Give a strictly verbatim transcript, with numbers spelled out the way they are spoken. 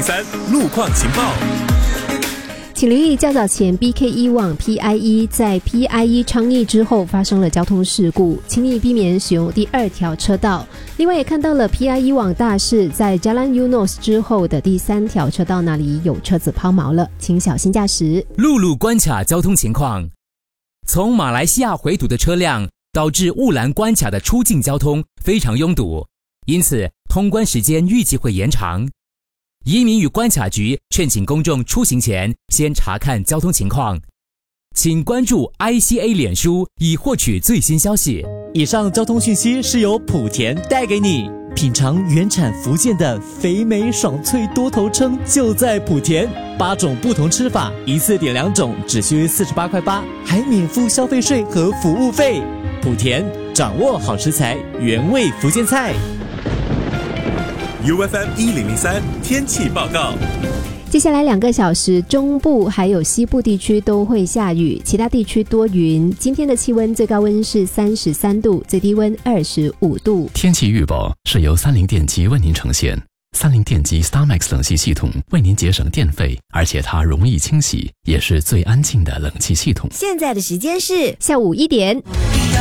三路况情报。 请留意，较早前 B K E 往 P I E 在 P I E 昌邑之后发生了交通事故，请你避免使用第二条车道。另外也看到了 P I E 往大士在 Jalan Eunos 之后的第三条车道那里有车子抛锚了，请小心驾驶。 陆路关卡交通情况，从马来西亚回堵的车辆导致雾兰关卡的出境交通非常拥堵，因此通关时间预计会延长。移民与关卡局劝请公众出行前先查看交通情况，请关注 I C A 脸书以获取最新消息。 以上交通讯息是由莆田带给你。品尝原产福建的肥美爽脆多头称就在莆田，八种不同吃法，一次点两种，只需四十八块八，还免付消费税和服务费。莆田掌握好食材，原味福建菜。 U F M 一零零三天气报告。 接下来两个小时，中部还有西部地区都会下雨，其他地区多云。今天的气温最高温是三十三度，最低温二十五度。 天气预报是由三菱电机为您呈现。三菱电机 StarMax 冷气系统为您节省电费，而且它容易清洗，也是最安静的冷气系统。 现在的时间是下午一点。